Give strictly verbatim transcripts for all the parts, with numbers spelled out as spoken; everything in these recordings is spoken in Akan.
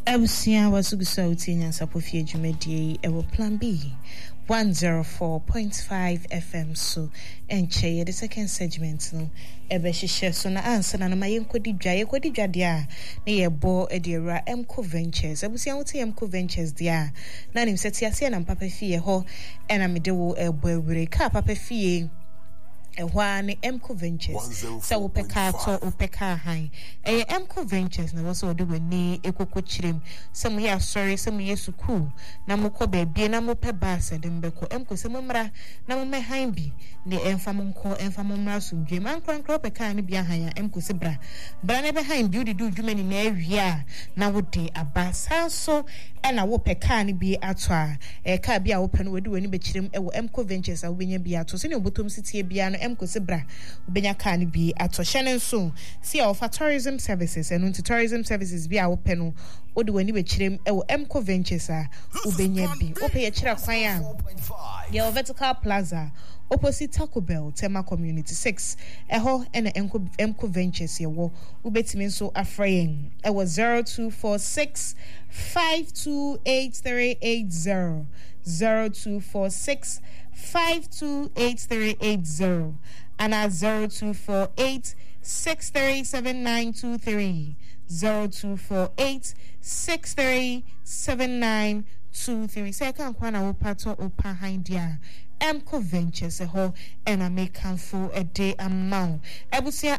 Abusia wasugusa utinya sapofie dwumadie ewo plan B one oh four point five F M so enche the second segment no ebe hihye so na ansa na ma yenkodi dwa yekodi dwa dia na yebo e de ra Emco Ventures abusia wote Emco Ventures dia na nim seti ase na papa fie ho ena mede wo ebo awure ka papa fie ehwane Emco Ventures sa wo peka to wo peka han eh Emco Ventures na wo so de wani ekoko chirem some ya sorry some yesu cool na mokọ ba bie na mo pe ba se de mbeko Emco se momra na mo me han bi ne emfa mo nko emfa mo mra so dwe man krankro peka ne bia han ya Emco se bra bra ne be han bi odi du dwuma ni na awia na wo de abasa so na wo peka ne bi ato a eh ka bia wo pe no wodi wani be chirem e wo Emco Ventures a wo benya bi ato se ne obotom sitie bia no Emco Sibra ubenya kan bi atohyene nso see of tourism services and into tourism services bi a wo pe no odi wani be kirem e wo Emco Ventures a ubenya bi ope ye kira kwan a ye vertical plaza opposite Taco Bell Tema Community six eho ena Emco Emco Ventures ye wo ubetimi nso afrayen e wo zero two four six five two eight three eight zero zero two four six five two eight three eight zero and at zero two four eight six three seven nine two three zero two four eight six three seven nine two three. Second kwana wopato opa hindia Emco Ventures ho and I make for a day amount. Ebusia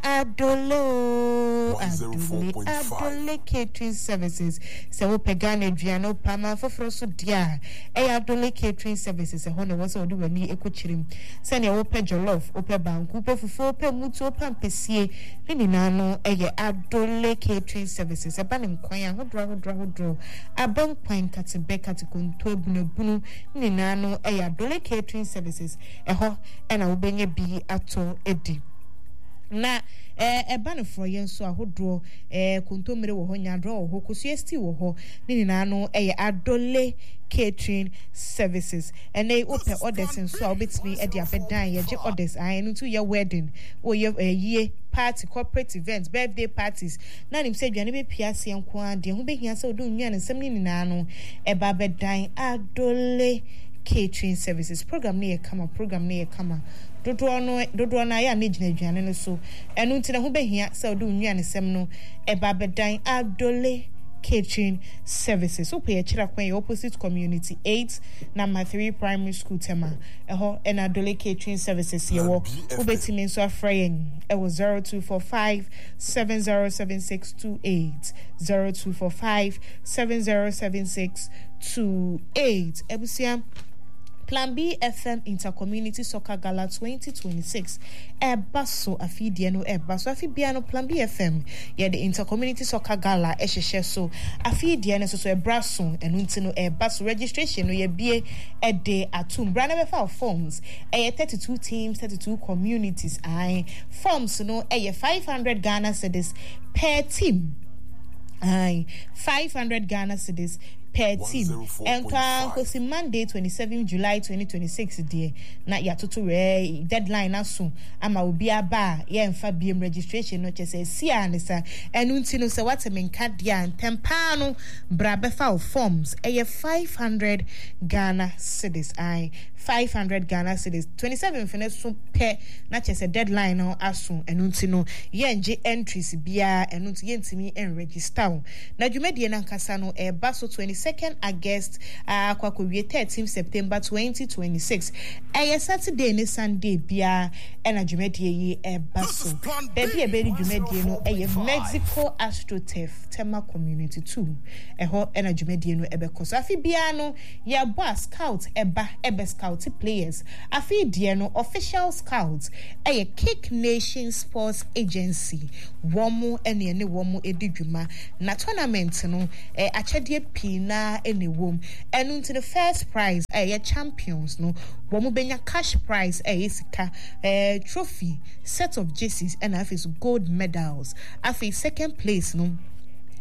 Adolo Adole Adole Catering Services. So Pegane Diano Pama for Froso Dia. A Adole Catering Services. A honor was all do any equachirim. Send your open jollof, open bank, open for four per mutual pampesi. Ninano a Adole Catering Services. A banning quaya, who draw, draw, draw. A bunk pine cat a beck at a contour bunu. Ninano a Adole Catering Services eho ena ubenye bi ato edi na eh eba no fro yen so ahodro eh kontomere wo ho nyadro wo ho kosuesti wo ho ni na no eh Adole Catering Services and they open orders and so obetimi e dia bedan ye je orders I into your wedding or your year party corporate events birthday parties na nim say dwane be piase enko ade ho behia say odo nwa ne sem ni na no eba bedan Adole Catering Services program near come program near come dodo no dodo na ya na gina dwane no so enu ntina ho behia say odo nwa ne sem no eba bedan Adole Catering Services so pay chira kwen opposite community eight number three primary school tema eho en Adole Catering Services ye wo ubetimi nso afrayen e wo zero two four five seven zero seven six two eight zero two four five seven zero seven six two eight ebusia Plan B F M Intercommunity Soccer Gala twenty twenty-six. Ebaso afidie no ebaso afibia no Plan B F M. Ye the Intercommunity Soccer Gala ehhehye so afidie no so so ebraso enu nti no ebaso registration no ye bie ede atum bra na be fa forms. E thirty-two teams, thirty-two communities. Ai forms no e five hundred Ghana cedis per team. Ai five hundred Ghana cedis per team and can go see Monday twenty-seventh July twenty twenty-six day na ya toto re deadline aso ama obi aba ye mfa B M registration no chese si anisa enu nti no se what men card dia tempa no bra befa forms e five hundred Ghana cedis I five hundred Ghana cedis twenty-seven fene so pe na chese deadline no aso enu nti no ye nje entries bia enu nti ye ntimi en register na dwumedie na nkasa no e ba so twenty-second August uh kwakowie thirteenth September twenty twenty-six eh Saturday ne Sunday bia ena dwumedie yi e ba so baby e be dwumedie no eh Mexico AstroTurf Tema Community two eho ena dwumedie no e be koso afi bia no ya boa scout eba ebe scout players afi die no official scouts eh Kick Nation Sports Agency womo ene ene womo edi dwuma na tournament no eh achede pina any wom and into the first prize eh champions no womo benya cash prize eh sika eh trophy set of jerseys and afis gold medals afi second place no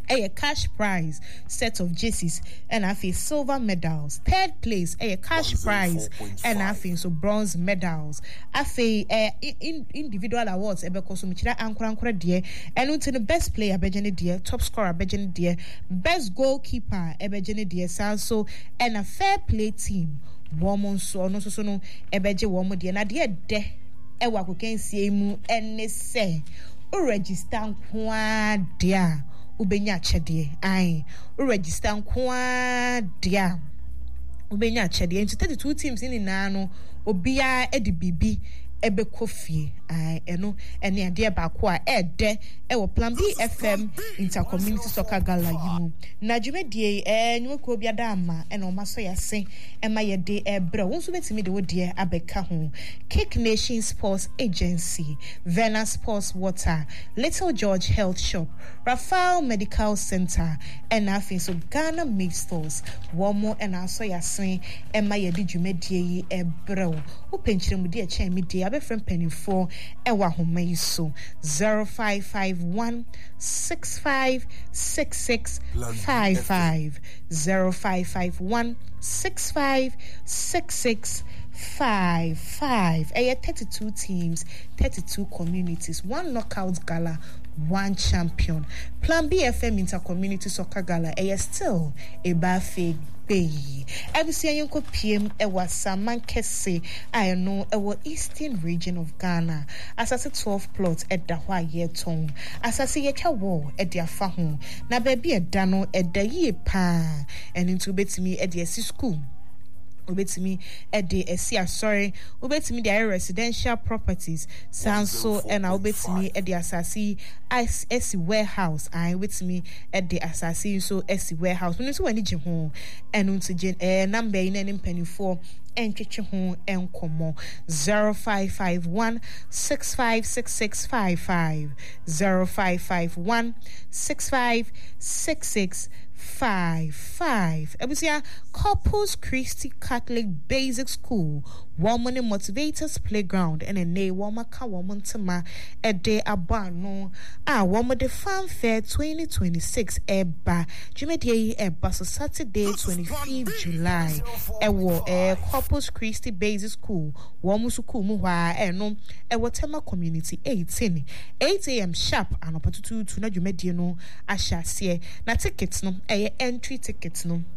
a cash prize set of jerseys and I feel silver medals. Third place a cash prize and I feel so bronze medals. I feel uh, in, individual awards ebe koso michira ankora ankora die and unto the best player bejene die, top scorer bejene die, best goalkeeper ebejene die so and a fair play team woman so no so so no ebeje woman die na die de e wa kokensie mu ene se o register kwa dia ubenya chede ai o register kwa dia ubenya chede into thirty-two teams in na no obia e di bibi ebe kofie ai eno ene ade ba ko a ede e wo Plan B F M Intercommunity Soccer Gala yimu na dwumedie eh nwe ko bia da ama e na o maso yase e ma ye de e bra won so betimi de wodie abeka ho Kick Nation Sports Agency, Vena Sports Water, Little George Health Shop, Rafael Medical Center and afin so Ghana Meat Stores one more and aso yase e ma ye de dwumedie e bra wo penchire mu de e chen mi de abefrem penny four ewa homa iso zero five five one six five six six five five zero five five one six five six six five five. Eh, thirty-two teams, thirty-two communities, one knockout gala, one champion. Plan B F M Intercommunity Soccer Gala. Eh, still a buffet. Every year, P M Ewa Samankese, I know our eastern region of Ghana. As I said, twelve plots at the Hawaii Tong. As I say, a war at their farm. Na baby a dano at the ye pa and into bet me at the school. Obetimi at the Esia sorry, Obetimi the residential properties, Sanso and Obetimi at the Assassi S warehouse. I with me at the Assassi so S warehouse. When you so any home and unto Jen a number in any penny four and kitchen home and como zero five five one six five six six five five zero five five one six five six six five five. Ebusia Corpus Christi Catholic Basic School, Woman Motivators Playground, and a nay woman ka woman tama a day abano. Ah, woman the fanfare twenty twenty-six eba Jumedie eba so Saturday twenty-fifth July. Ewo e Corpus Christi Basic School, woman suku muwa eno ewo tema community eighteen eight a.m. sharp and opatutu to na Jumedie no ashasie na tickets no a entry tickets no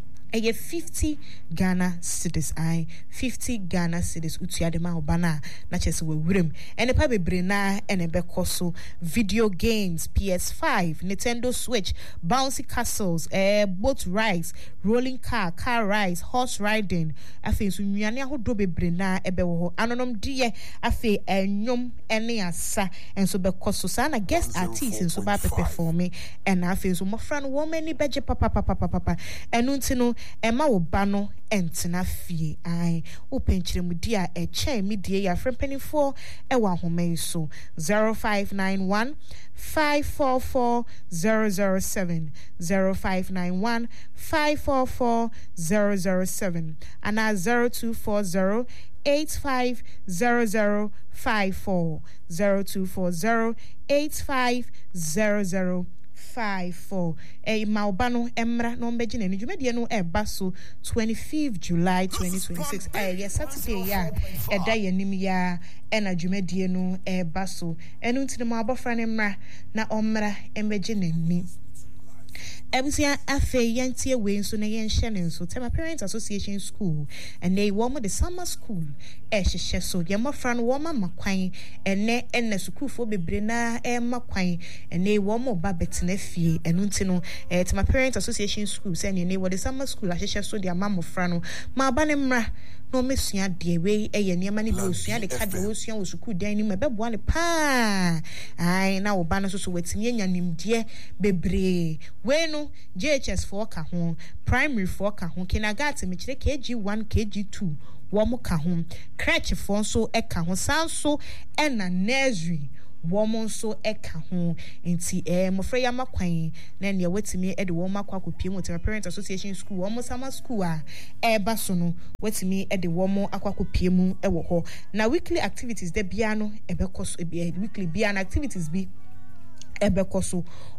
a fifty Ghana cedis I fifty Ghana cedis utiadema obana na chese we wirim ene pa bebre na ene bekoso video games P S five Nintendo Switch bouncy castles eh boat rides rolling car car rides horse riding afi so nnuane ahodo bebre na ebe wo ho anonom die afi enyom ene asa enso bekoso sa na guest artists enso ba perform and afi so mofra no wo mani beje papa papa papa enu ntino Emma wo bano entina fie ai openchire mu dia e che mi die ya frempeni four e wa home so zero five nine one five four four zero zero seven zero five nine one five four four zero zero seven and at zero two four zero eight five zero zero five four zero two four zero eight five zero zero five four. A Maubano Emra no Begin and Jumediano e Basso twenty-fifth July twenty twenty-six. Eh yes Saturday ya e day nimia ena Jumediano e Basso and unto the Mabofran Emra na Omra Embegin me. Ebusia afe yantie we nso na yen hye so Tema Parents Association School and they womo the summer school e hye so ye mofra no woma makwan ene ene school fo bebre na e makwan ene womo ba betena fie enu nti no e Tema Parents Association School say ne wo the summer school a hye so de amamofra no ma ba ne mra no mesua de we e ye niam ne bi osua de ka de osua wo school dan ni ma beboa ne pa ai na wo ba no so so watimi anya nimde bebre we no J H S four ka ho primary four ka ho kindergarten me kire K G one K G two wo mo ka ho crèche four so e ka ho san so e na nursery woman so eka ho enti eh mofra ya makwan na ne wetimi e de wo makwa kopie mo Tema Parents Association School wo mo summer school a e ba so no wetimi e de wo mo akwa kopie mu e wo ho na weekly activities de bia no e be koso e weekly bia na activities bi ebekoso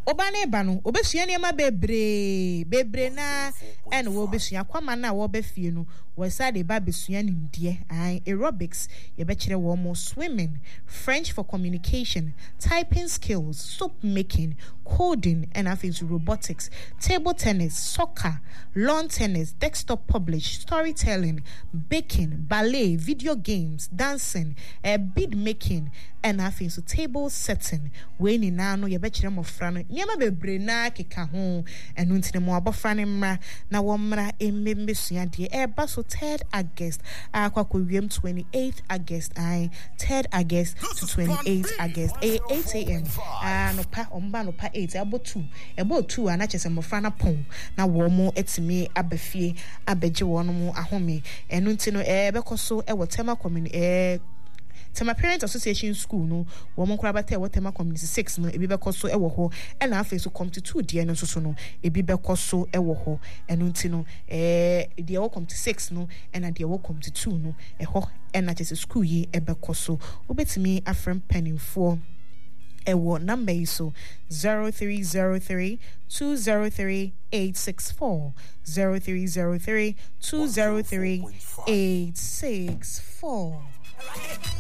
Obane banu obesua niema bebre bebre na ene wo besua kwama na wo befie no wo sade ba besua nimdie ai aerobics ye be kire wo mo swimming, French for communication, typing skills, soap making, coding and after robotics, table tennis, soccer, lawn tennis, desktop publish, storytelling, baking, ballet, video games, dancing, uh, bead making and after so table setting we ni na no ye be kire mo fra no niema bebre na keka ho enu ntine mo abofra ne mra na wo mra emmesua de e ba so third August akwa ko wiem twenty-eighth August I third August to twenty-eighth August eight a.m. ah no pa omba no pa eight abo two ebo two ana chese mo fra na pon na wo mo etime abafie abeje wo no mo ahome enu ntino e be koso e wo tema community e Tema Parents Association School no wo mo kra bata e wo tema community six no ebi be koso e wo ho e na afa so come to two die no so no ebi be koso e wo ho enu ntino eh die wo come to six no e na die wo come to two no e ho e na chese school yi e be koso obetimi afrem penifo ewo number iso zero three zero three two zero three eight six four zero three zero three two zero three eight six four